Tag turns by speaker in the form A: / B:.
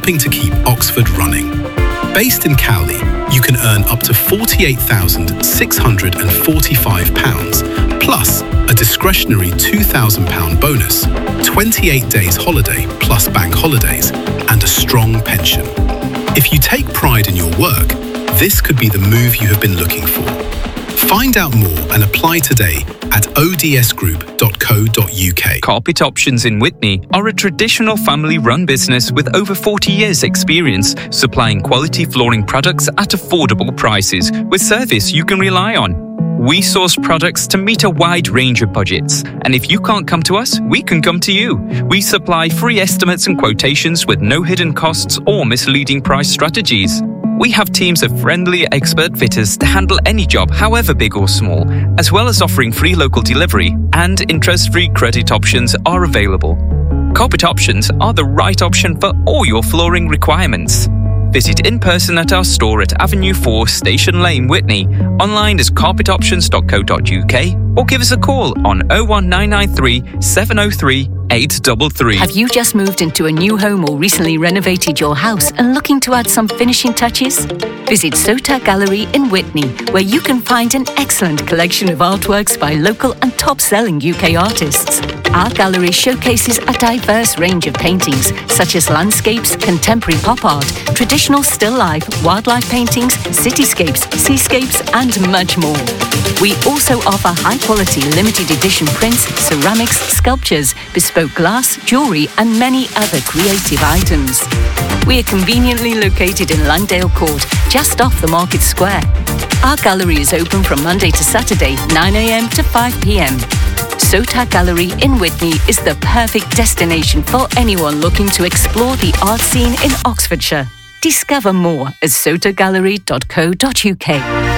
A: helping to keep Oxford running. Based in Cowley, you can earn up to £48,645, plus a discretionary £2,000 bonus, 28 days holiday plus bank holidays, and a strong pension. If you take pride in your work, this could be the move you have been looking for. Find out more and apply today at odsgroup.co.uk.
B: Carpet Options in Witney are a traditional family-run business with over 40 years' experience, supplying quality flooring products at affordable prices with service you can rely on. We source products to meet a wide range of budgets, and if you can't come to us, we can come to you. We supply free estimates and quotations with no hidden costs or misleading price strategies. We have teams of friendly expert fitters to handle any job, however big or small, as well as offering free local delivery, and interest-free credit options are available. Carpet Options are the right option for all your flooring requirements. Visit in person at our store at Avenue 4, Station Lane, Witney, online as carpetoptions.co.uk, or give us a call on 01993 703 833.
C: Have you just moved into a new home or recently renovated your house and looking to add some finishing touches? Visit Sota Gallery in Witney, where you can find an excellent collection of artworks by local and top-selling UK artists. Our gallery showcases a diverse range of paintings, such as landscapes, contemporary pop art, traditional still life, wildlife paintings, cityscapes, seascapes, and much more. We also offer high-quality limited edition prints, ceramics, sculptures, bespoke glass, jewellery, and many other creative items. We are conveniently located in Langdale Court, just off the Market Square. Our gallery is open from Monday to Saturday, 9 a.m. to 5 p.m. Sota Gallery in Witney is the perfect destination for anyone looking to explore the art scene in Oxfordshire. Discover more at sotagallery.co.uk.